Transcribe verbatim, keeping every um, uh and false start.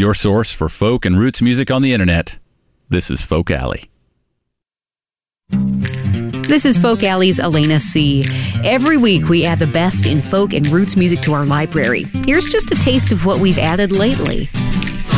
your source for folk and roots music on the internet. This is Folk Alley. This is Folk Alley's Elena C. Every week we add the best in folk and roots music to our library. Here's just a taste of what we've added lately.